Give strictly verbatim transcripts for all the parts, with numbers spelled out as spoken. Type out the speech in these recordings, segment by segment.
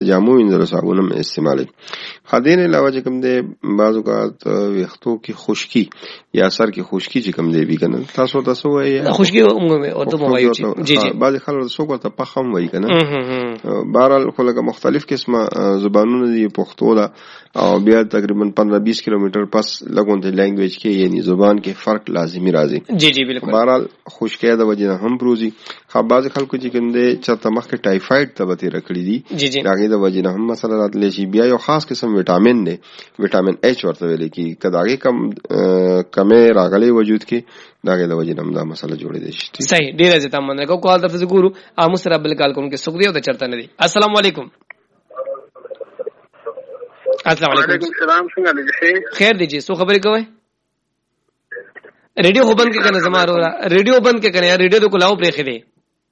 جامو وینځلو صابون هم استعمالي. خدین علاوه چې کوم دی بعض اوقات ویختو کې خشکی یا سر کې خشکی چې کوم دی وی کنه تاسو تاسو وایي خشکی اردو مو وایي جی جی بعض خلک څوک ورته پخم وایي کنه. بهرحال خو لکه مختلف قسمه زبانونه دي پښتو دا او بیا تقریبا پندرہ بیس کیلومتر پس لګون ته لینګویج کې یعنی زبان کې فرق لازمی راځي. جی جی بالکل. بهرحال خشکی د وجه هم پروزي. خو بعض خلکو چې کوم دی چې تمخ کې ټایفاید ته وتی رکړي دي جی جی داګه د وجه هم مسله راتلی شي. بیا یو خاص قسم وټامین دی وټامین ایچ ورته ویل کی کداګه کم کمه راغلي وجود کې داګه د وجه هم دا مسله جوړې دي شي. صحیح ډیر زه تاسو باندې کو کال تاسو ګورو ا مسره بل کال کوم کې سګ دی او د چرته نه دي. السلام علیکم. السلام علیکم. السلام څنګه دي؟ خیر دی جی سو خبرې کوي. ریډیو خو بند کې کنه زمارو ریډیو بند کې کنه یا ریډیو د کولاو پرې خې دی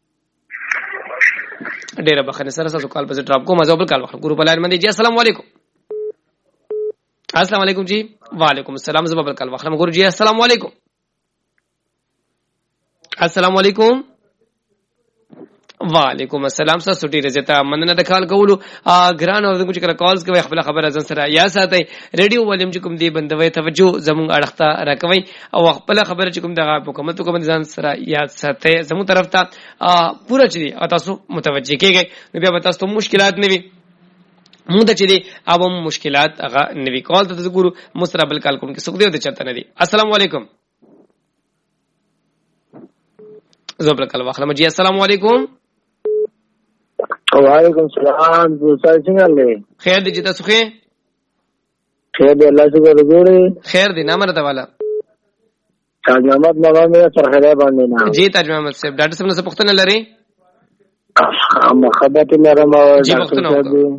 ډیر بخنه سره سره کال په ډراپ کو مزه بل کال وخت ګروپ لاین باندې جی. السلام علیکم. السلام علیکم جی. وعلیکم السلام زبر بل کال وخت ګورو جی. السلام علیکم. السلام علیکم. وعلیکم السلام. سره سټی رضا مننه د کال کولو ګران او دغه چې کالز کوي خپل خبره ځن سره یا ساتي ریډیو ولیم چې کوم دی بندوي توجه زموږ اړخته راکوي او خپل خبره چې کوم دغه حکومت کوم ځان سره یاد ساتي زموږ طرف ته پوره چي تاسو متوجه کیږئ نو بیا تاسو مشکلات نه وي مونږ ته چې دي او مشکلات هغه نوی کال ته ګورو مستقبل کال کوم کې سګ دی او چرته نه دي. السلام علیکم. زبر کال واخلم جی. السلام علیکم. وعلیکم السلام. څنګه لې خیر دی جتا سخه خیر دی الله شکر ګورې خیر دی نامه راته والا تاج محمد نوام مې سرخره باندې نه جی. تاج محمد صاحب ډاکټر صاحب نه پوښتنه لري محبت لرم او جی پوښتنه وکړه.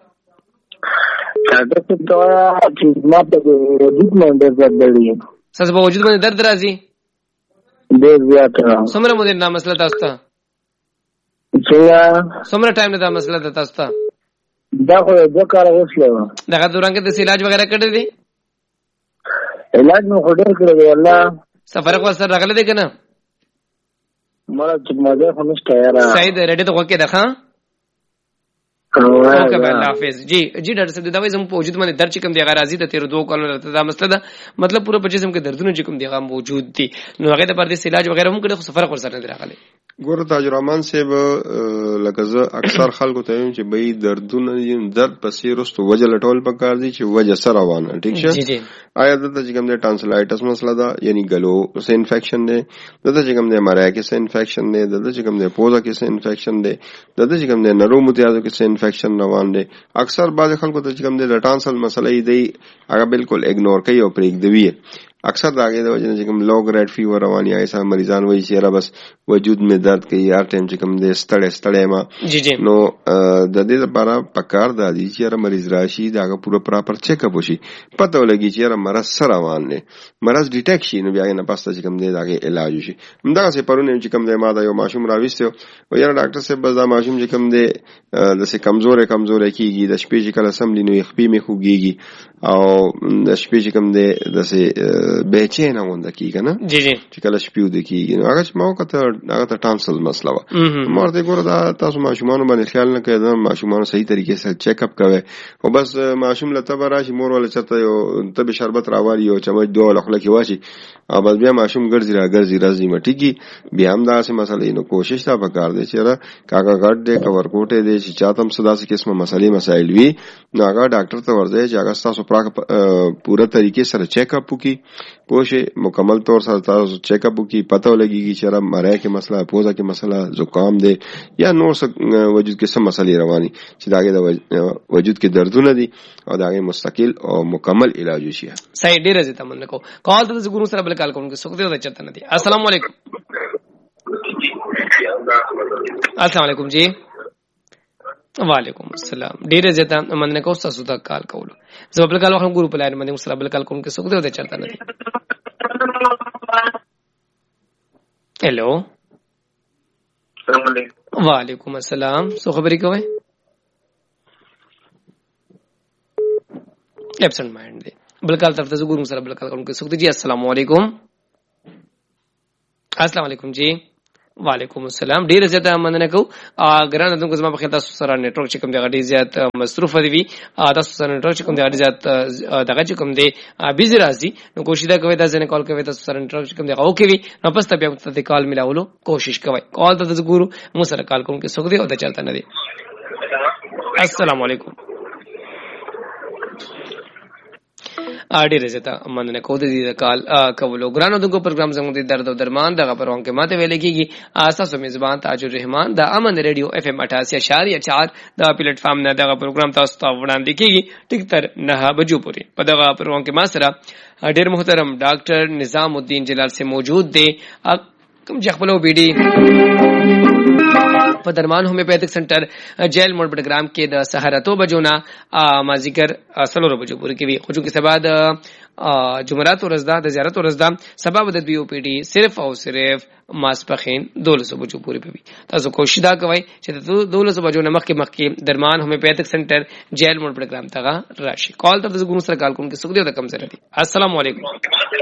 ډاکټر صاحب دا چې ما په وجود باندې درد دی سس په وجود باندې درد راځي ډېر زیات څومره مو دې مسله تاسو ته څنګه څومره ټایم دا مسله ده تاسو ته دا خو د کار وسله دغه دوران کې د علاج وغیرہ کړی دی علاج نو خو ډېر کړی دی الله سفر کو سره راغلی دی کنه مړه چې مزه خو نشته یاره صحیح دی ریډي ته وکړه دغه اوکے الله حافظ جی. جی ډاکټر صاحب دا وایي زموږ په وجود باندې درد کوم دی غرازي ته تیر دوه کالو راته دا مسله ده مطلب پوره په جسم کې دردونه چې کوم دی هغه موجود دي نو هغه د پردي علاج وغیرہ هم کړي خو سفر کو سره نه راغلی. ګور تاج الرحمن صاحب لکه زه اکثر خلکو ته وایم چې به دردونه درد پسې رستو وجه لټول پکار دي چې وجه سره روانه ټیک شه. آیا دته چې کوم دی ټانسلایټس مسله ده یعنی ګلو سه انفیکشن دی دته چې کوم دی مرایا کې سه انفیکشن دی دته چې کوم دی پوزا کې سه انفیکشن دی دته چې کوم دی نرو متیازو کې سه انفیکشن روان دی. اکثر بعض خلکو ته چې کوم دی د ټانسل مسله دی هغه بالکل اګنور کوي او پرېږدوي اکثر داګه د وجه چې کوم لو ګریډ فیور رواني ایسا مریضان وایي چې را بس وجود میں درد کوي هر ټایم چې کوم دې ستړې ستړې ما جی جی نو د دې لپاره پکار دادی چې را مریض راشي داګه پورا پراپر چیک اپ وشي پته ولګي چې را مرض سره روان دی مرض ډیټیکټ شي نو بیا نه پاسته چې کوم دې داګه علاج وشي. همدا څه پرونه چې کوم دې ما دا یو ماشوم راويسته او یاره ډاکټر صاحب بس دا ماشوم چې کوم دې د څه کمزورې کمزورې کیږي د شپې چې کله سم لینو خپې مې خوږيږي او د شپې چې کوم دې د څه بهچین غونډه کیږي نه جی جی چې کله شپې ود کیږي نو هغه چې ما وکړه هغه ته ټانسل مسله و مرته ګوره دا تاسو ماشومان باندې خیال نه کوي دا ماشومان صحیح طریقې سره چیک اپ کوي او بس ماشوم لته براشي مور ولا چرته یو تب شربت راوالي او چمچ دوه لخله کې واشي او بس بیا ماشوم ګرځي راګرځي راځي مټي کی بیا هم دا سه مسله نو کوشش تا وکړ دې چې را کاکا ګډ دې کور کوټه دې چې چاته هم صدا سه قسمه مسلې مسائل وی نو هغه ډاکټر ته ورځي چې هغه تاسو پورا طریقې سره چیک اپ وکي پوښي مکمل طور سره تاسو چیک اپ وکي پته ولګيږي چې را مړای کې مسله پوزا کې مسله زکام دی یا نور څه وجود کې څه مسلې رواني چې داګه د وجود کې دردونه دي او داګه مستقل او مکمل علاج وشي. صحیح ډیر زه تمنه کو کال ته ګورو سره بل کال کوم کې سوګ دی او چرته نه دي. السلام علیکم. السلام علیکم جی. وعلیکم السلام ډیر زه تمنه کو تاسو ته کال کولو زه بل کال وخت ګورو په لاین باندې سره بل کال کوم کې سوګ دی او چرته نه دي. हेलो वालेकुम अस्सलाम सो खबरी कोई एब्सेंट माइंड दे बलकाल तरफ से गुरु सर बलकाल उनके सुख जी. अस्सलाम वालेकुम. अस्सलाम वालेकुम जी. وعلیکم السلام. ډیر زیاته مننه کو ګران دونکو زما په خیال تاسو سره نیټورک چې کوم دی غډي زیات مصروف دی تاسو سره نیټورک چې کوم دی غډي زیات دغه چې کوم دی بیزی راځي نو کوشش دا کوي تاسو نه کال کوي تاسو سره نیټورک چې کوم دی او کوي نو پس ته بیا ته کال ملاولو کوشش کوي کال ته د ګورو مو سره کال کوم کې سګ دی او دا چلته نه دی. السلام علیکم. ډیر زیاته مننه کو د دې کال کولو ګرانو دغه پروګرام زموږ د درد او درمان دغه پروګرام کې ماته ویل کېږي اساسو میزبان تاج الرحمن د امن ریډیو اف ام اٹھاسی اشاریه چار د پلیټ فارم نه دغه پروګرام تاسو ته وړاندې کېږي ټیک تر نه بجو پورې په دغه پروګرام کې ما سره ډیر محترم ډاکټر نظام الدین جلال سے موجود دی کوم جخبلو بیډي په درمان هومیوپیتھک سنټر جیل موډ پروګرام کې د سحراتو بجونا ما ذکر سلورو بجو پورې کې وي خو چې سبا د جمعرات ورځ ده د زیارت ورځ ده سبا د بي او پی ډي صرف او صرف ماسپخین دولس بجو پورې پوي تاسو کوشش دا کوئ چې دولس بجو نه مخکې مخکې درمان هومیوپیتھک سنټر جیل موډ پروګرام ته راشي. کال ته د ګورو سره کال کوم کې سګ دی د کم سره دي. السلام علیکم.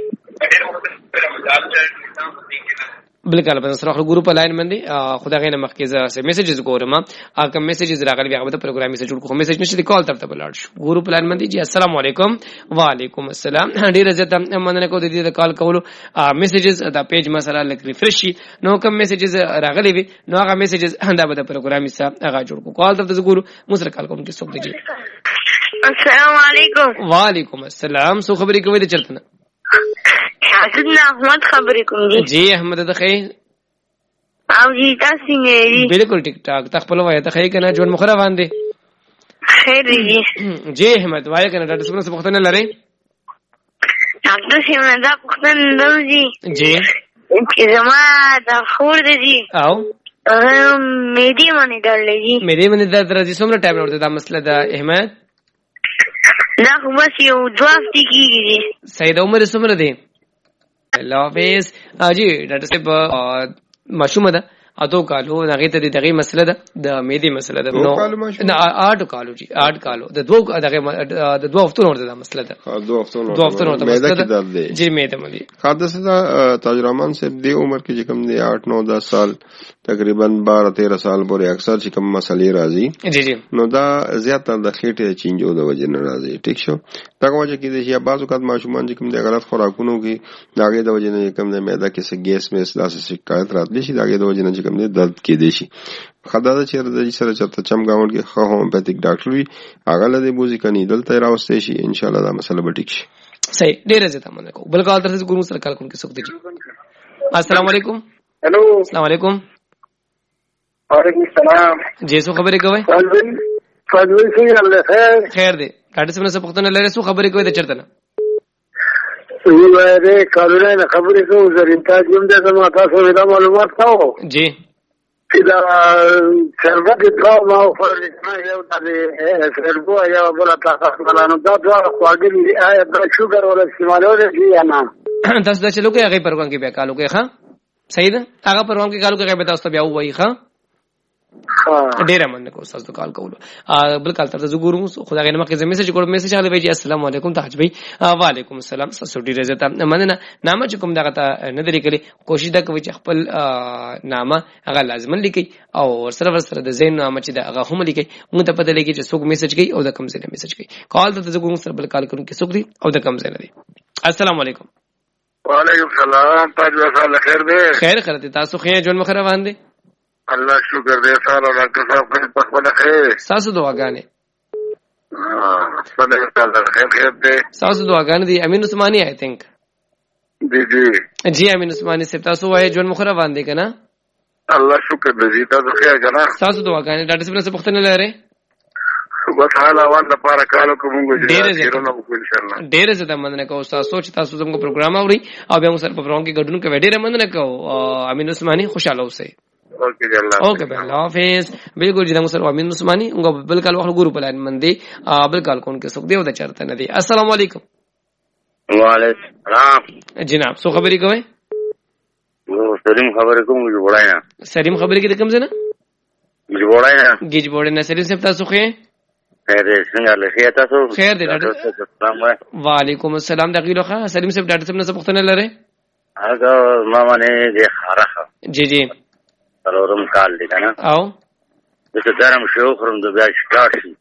بالکل په سره ګروپ په لاین باندې خدای غینه مخکې زه میسیجز ګورم ا کوم میسیجز راغلي هغه د پروګرام میسیج جوړ کوم میسیج نشته کال تر ته بلاړ شو ګروپ لاین باندې. جی السلام علیکم. وعلیکم السلام. ډیر عزت مننه کو د دې کال کولو میسیجز دا پیج مسره لک ریفریش نو کوم میسیجز راغلي وي نو هغه میسیجز دا به د پروګرام میسه هغه جوړ کو کال تر ته ګورو مسره کال کوم کې څوک دی. السلام علیکم. وعلیکم السلام. سو خبرې کوي د چرته حسن احمد خبرې کوم جی. جی احمد د خیر او جی تاسو نه بالکل ټیک ټاک تخپل وای ته خیر کنه جون مخره باندې خیر جی. جی احمد وای کنه ډاکټر څنګه څه پوښتنه لري؟ ډاکټر څنګه دا پوښتنه لري جی چې زما د خور دی جی او میډی باندې درلې جی میډی باندې درد راځي څومره ټایم ورته دا مسله ده احمد؟ دا خو بس یو دوه هفتې کېږي جی. صحیح د عمر څومره دی؟ الله حافظ. جی ډاکټر صاحب ماشومه ده اته کالو هغه ته د دغه مسله ده د میدي مسله ده نو نه اټ کالو جی اټ کالو د دوه دغه د دوه هفتونو ورته مسله ده دوه هفتونو دوه هفتونو ورته مسله ده جی میده مدي حادثه ده تاج الرحمن صاحب دی عمر کې چې کم دی آٹھ نو دس سال تقریبا بارہ تیرہ سال پورې اکثر چې کم مسلې راځي جی جی نو دا زیاتره د خېټه چینجو د وجه نه راځي. ټیک شو دا وجه کې د شیا بعض اوقات ماشومان چې کم دی غلط خوراکونو کې داګه د وجه نه کم دی معده کې څه ګیس مې داسې شکایت راتلی شي داګه د وجه نه چې کم دی درد کې دی شي خدا دا چیرې د سره چرته چم گاوند کې خو هومیوپیتھک ډاکټر وي هغه لدی بوزي کني دلته راوستي شي ان شاء الله دا مسله به ټیک شي. صحیح ډیر زه مننه کوم بل کال ترڅ ګورو سره کال کوم کې سکته جی. السلام علیکم. हेलो السلام علیکم. وعلیکم السلام. جی سو خبرې کوي؟ فضل فضل څنګه الله خیر خیر دی کاټ څه څه پختنه لري سو خبرې کوي د چرته نه ویله کارونه خبرې کوو زرین تاج کوم د زما تاسو دا معلومات تاو جی دا سربت دا ما فرض نه یو د سربو یا بل تاسو ملانو دا دا خواږه آیا د شوګر ولا استعمالول دي یا نه تاسو دا چلو کې هغه پروګرام کې بیا کالو کې ښا صحیح ده هغه پروګرام کې کالو کې به تاسو بیا وایي ښا ډیر مننه کوم تاسو کال کولو بل کال تر زه ګورم خدای غنمه کې زمي سره کوم میسج علي وی السلام علیکم تاج بھائی. وعلیکم السلام. تاسو ډیر عزت مننه نامه چې کوم دغه ته نه درې کړی کوشش دا کوي چې خپل نامه هغه لازم لیکي او سره سره د زین نامه چې دا هغه هم لیکي موږ ته پته لګي چې څوک میسج کوي او د کوم ځای میسج کوي کال ته زه ګورم سره بل کال کوم کې څوک دی او د کوم ځای نه دی. السلام علیکم. وعلیکم السلام. تاج بھائی خیر دی خیر خیر تاسو خیر جون مخره باندې الله شکر دې سره ډاکټر صاحب په خپل خیر تاسو دعاګانې ها سپدې تعالی خیر خیر دې تاسو دعاګانې دي امین عثماني آی تھنک جی جی جی امین عثماني سے تاسو وای جون مخره باندې کنه الله شکر دې تاسو خیر کنه تاسو دعاګانې ډاکټر صاحب څخه پوښتنه لري بس حالا وان د پاره کالو کومو ډیرونه وکړو ان شاء الله ډیر زه د مننه کوم تاسو چې تاسو زموږ پروګرام اوري او بیا موږ سره په پروګرام کې ګډون کوي ډیر مننه کوم امین عثماني خوشاله اوسئ. اوکے جی اللہ اوکے بھائی اللہ حافظ. بالکل جی موږ سره امین عثماني موږ بل کال وخت ګورو په لاین باندې بل کال کون کې سوک دی او د چرته نه دی. السلام علیکم. وعلیکم السلام جناب سو خبرې کوي؟ سلیم خبرې کوم چې وړایا سلیم خبرې کې کوم ځنه چې وړایا گیج بوړې نه سلیم صاحب تاسو خې خیر څنګه لخي تاسو خیر دی ډاکټر وعلیکم السلام دقیقو ښه سلیم صاحب ډاکټر صاحب نه څه پوښتنه لري؟ هغه ما باندې د خارخه جی جی څلورم کال دی که نه او داسې ګرم شی وخورم د بیا شکار شي